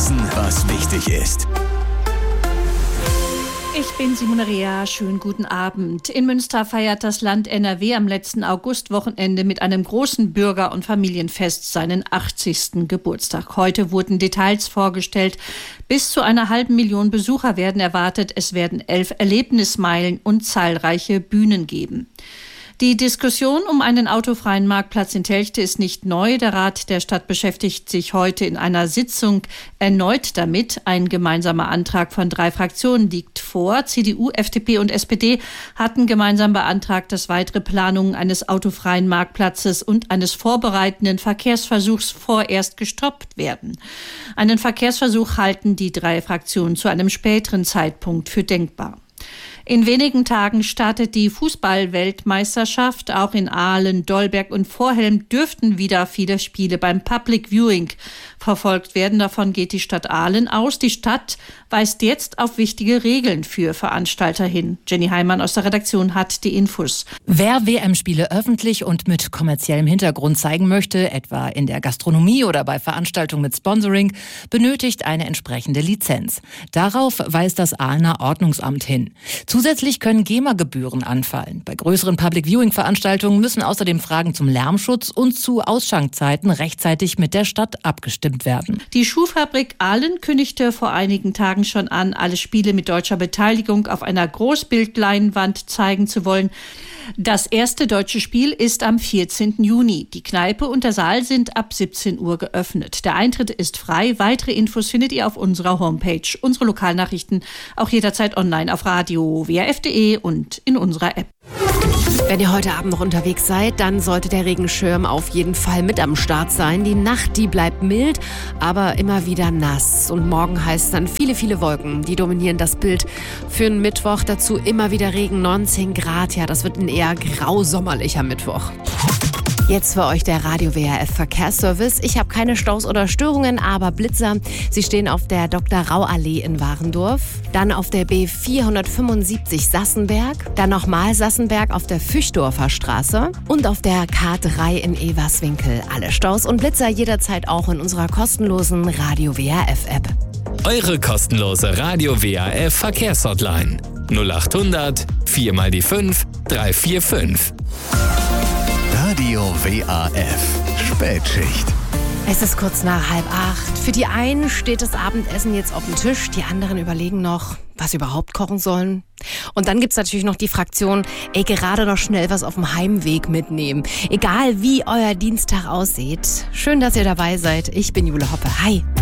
wissen, was wichtig ist. Ich bin Simone Rea, schönen guten Abend. In Münster feiert das Land NRW am letzten Augustwochenende mit einem großen Bürger- und Familienfest seinen 80. Geburtstag. Heute wurden Details vorgestellt. Bis zu 500.000 Besucher werden erwartet. Es werden 11 Erlebnismeilen und zahlreiche Bühnen geben. Die Diskussion um einen autofreien Marktplatz in Telchte ist nicht neu. Der Rat der Stadt beschäftigt sich heute in einer Sitzung erneut damit. Ein gemeinsamer Antrag von 3 Fraktionen liegt vor. CDU, FDP und SPD hatten gemeinsam beantragt, dass weitere Planungen eines autofreien Marktplatzes und eines vorbereitenden Verkehrsversuchs vorerst gestoppt werden. Einen Verkehrsversuch halten die 3 Fraktionen zu einem späteren Zeitpunkt für denkbar. In wenigen Tagen startet die Fußball-Weltmeisterschaft. Auch in Aalen, Dolberg und Vorhelm dürften wieder viele Spiele beim Public Viewing verfolgt werden. Davon geht die Stadt Aalen aus. Die Stadt weist jetzt auf wichtige Regeln für Veranstalter hin. Jenny Heimann aus der Redaktion hat die Infos. Wer WM-Spiele öffentlich und mit kommerziellem Hintergrund zeigen möchte, etwa in der Gastronomie oder bei Veranstaltungen mit Sponsoring, benötigt eine entsprechende Lizenz. Darauf weist das Aalener Ordnungsamt hin. Zusätzlich können GEMA-Gebühren anfallen. Bei größeren Public-Viewing-Veranstaltungen müssen außerdem Fragen zum Lärmschutz und zu Ausschankzeiten rechtzeitig mit der Stadt abgestimmt werden. Die Schuhfabrik Aalen kündigte vor einigen Tagen schon an, alle Spiele mit deutscher Beteiligung auf einer Großbildleinwand zeigen zu wollen. Das erste deutsche Spiel ist am 14. Juni. Die Kneipe und der Saal sind ab 17 Uhr geöffnet. Der Eintritt ist frei. Weitere Infos findet ihr auf unserer Homepage. Unsere Lokalnachrichten auch jederzeit online auf radio.wrf.de und in unserer App. Wenn ihr heute Abend noch unterwegs seid, dann sollte der Regenschirm auf jeden Fall mit am Start sein. Die Nacht, die bleibt mild, aber immer wieder nass. Und morgen heißt dann viele Wolken, die dominieren das Bild. Für einen Mittwoch dazu immer wieder Regen, 19 Grad. Ja, das wird ein eher grausommerlicher Mittwoch. Jetzt für euch der Radio WRF Verkehrsservice. Ich habe keine Staus oder Störungen, aber Blitzer. Sie stehen auf der Dr. Rau Allee in Warendorf, dann auf der B475 Sassenberg, dann nochmal Sassenberg auf der Füchdorfer Straße und auf der K3 in Everswinkel. Alle Staus und Blitzer jederzeit auch in unserer kostenlosen Radio WRF App. Eure kostenlose Radio WRF Verkehrshotline 0800 4 mal die 5 345. Radio WRF Spätschicht. Es ist kurz nach 7:30. Für die einen steht das Abendessen jetzt auf dem Tisch, die anderen überlegen noch, was sie überhaupt kochen sollen. Und dann gibt's natürlich noch die Fraktion, gerade noch schnell was auf dem Heimweg mitnehmen. Egal wie euer Dienstag aussieht. Schön, dass ihr dabei seid. Ich bin Jule Hoppe. Hi.